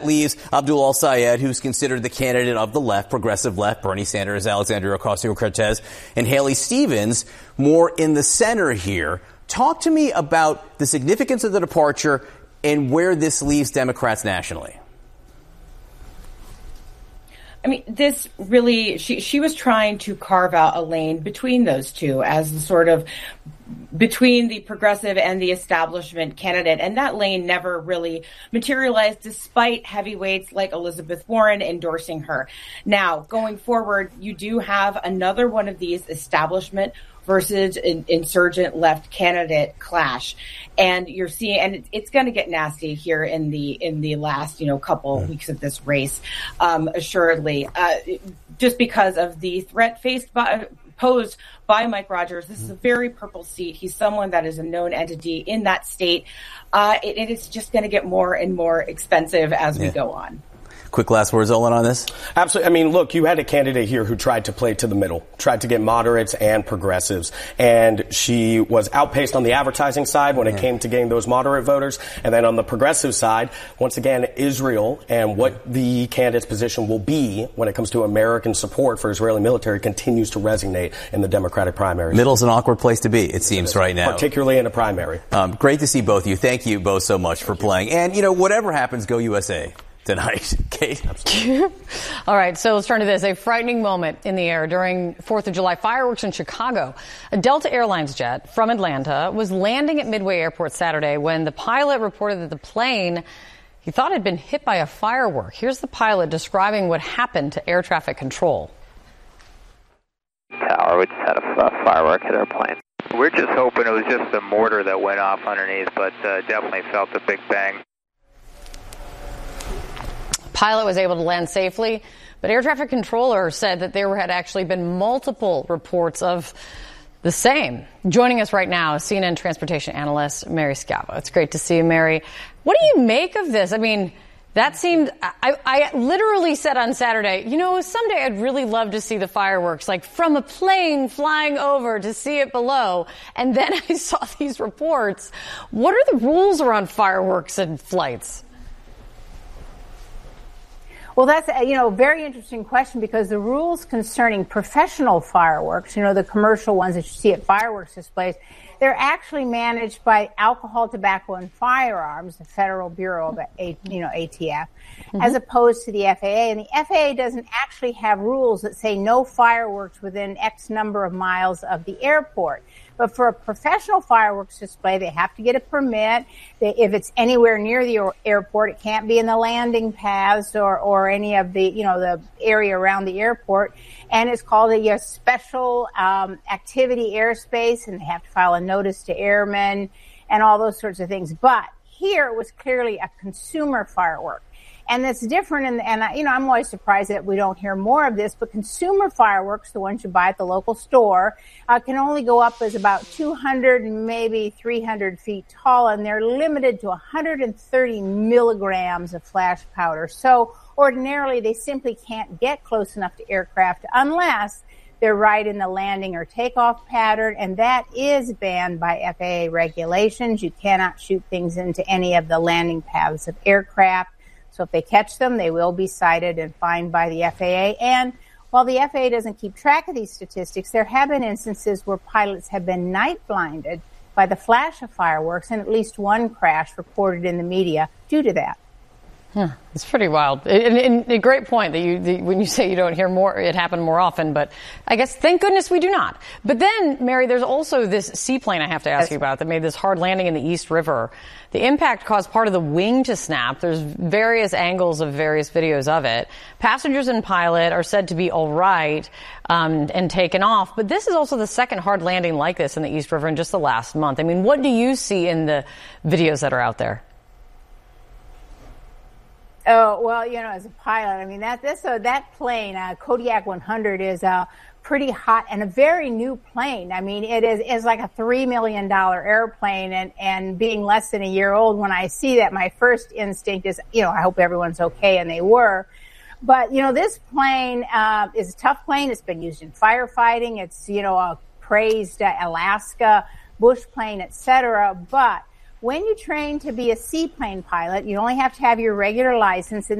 Leaves Abdul Al-Sayed, who's considered the candidate of the left, progressive left, Bernie Sanders, Alexandria Ocasio-Cortez, and Haley Stevens, more in the center here. Talk to me about the significance of the departure and where this leaves Democrats nationally. I mean, this really, she was trying to carve out a lane between those two as the sort of between the progressive and the establishment candidate. And that lane never really materialized despite heavyweights like Elizabeth Warren endorsing her. Now, going forward, you do have another one of these establishment versus an insurgent left candidate clash. And you're seeing, and it's going to get nasty here in the last, couple weeks of this race, assuredly, just because of the threat posed by Mike Rogers. This is a very purple seat. He's someone that is a known entity in that state. It's just going to get more and more expensive as we go on. Quick last words, Olin, on this? Absolutely. I mean, look, you had a candidate here who tried to play to the middle, tried to get moderates and progressives, and she was outpaced on the advertising side when it came to getting those moderate voters. And then on the progressive side, once again, Israel and what the candidate's position will be when it comes to American support for Israeli military continues to resonate in the Democratic primary. Middle's an awkward place to be, it seems, right now. Particularly in a primary. Great to see both of you. Thank you both so much for playing. And, whatever happens, go USA. Tonight, Kate. All right, so let's turn to this. A frightening moment in the air during 4th of July fireworks in Chicago. A Delta Airlines jet from Atlanta was landing at Midway Airport Saturday when the pilot reported that the plane he thought had been hit by a firework. Here's the pilot describing what happened to air traffic control. Tower, we just had a firework hit our plane. We're just hoping it was just a mortar that went off underneath, but definitely felt a big bang. Pilot was able to land safely, but air traffic controller said that there had actually been multiple reports of the same. Joining us right now is CNN transportation analyst Mary Scavo. It's great to see you, Mary. What do you make of this? I mean, that seemed, I literally said on Saturday, someday I'd really love to see the fireworks, like from a plane flying over to see it below. And then I saw these reports. What are the rules around fireworks and flights? Well, that's a very interesting question, because the rules concerning professional fireworks, the commercial ones that you see at fireworks displays, they're actually managed by Alcohol, Tobacco, and Firearms, the Federal Bureau of ATF, as opposed to the FAA. And the FAA doesn't actually have rules that say no fireworks within X number of miles of the airport. But for a professional fireworks display, they have to get a permit. If it's anywhere near the airport, it can't be in the landing paths or any of the, the area around the airport. And it's called a special activity airspace, and they have to file a notice to airmen and all those sorts of things. But here it was clearly a consumer firework. And that's different, and I'm always surprised that we don't hear more of this, but consumer fireworks, the ones you buy at the local store, can only go up as about 200, maybe 300 feet tall, and they're limited to 130 milligrams of flash powder. So ordinarily, they simply can't get close enough to aircraft unless they're right in the landing or takeoff pattern, and that is banned by FAA regulations. You cannot shoot things into any of the landing paths of aircraft. So if they catch them, they will be cited and fined by the FAA. And while the FAA doesn't keep track of these statistics, there have been instances where pilots have been night blinded by the flash of fireworks, and at least one crash reported in the media due to that. It's pretty wild. And a great point that when you say you don't hear more, it happened more often, but I guess thank goodness we do not. But then, Mary, there's also this seaplane I have to ask you about that made this hard landing in the East River. The impact caused part of the wing to snap. There's various angles of various videos of it. Passengers and pilot are said to be all right and taken off. But this is also the second hard landing like this in the East River in just the last month. I mean, what do you see in the videos that are out there? Oh, well, as a pilot, I mean, that plane, Kodiak 100, is pretty hot and a very new plane. I mean, is like a $3 million airplane, and being less than a year old, when I see that, my first instinct is, I hope everyone's okay, and they were. But, this plane is a tough plane. It's been used in firefighting. It's, a praised Alaska bush plane, et cetera. But when you train to be a seaplane pilot, you only have to have your regular license. And